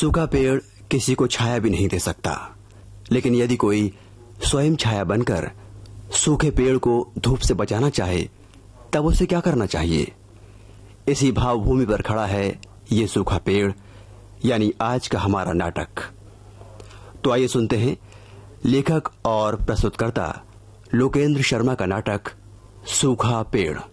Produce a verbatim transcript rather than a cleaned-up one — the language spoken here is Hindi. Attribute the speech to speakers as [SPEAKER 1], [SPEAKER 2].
[SPEAKER 1] सूखा पेड़ किसी को छाया भी नहीं दे सकता, लेकिन यदि कोई स्वयं छाया बनकर सूखे पेड़ को धूप से बचाना चाहे तब उसे क्या करना चाहिए? इसी भावभूमि पर खड़ा है ये सूखा पेड़, यानी आज का हमारा नाटक। तो आइए सुनते हैं लेखक और प्रस्तुतकर्ता लोकेंद्र शर्मा का नाटक सूखा पेड़।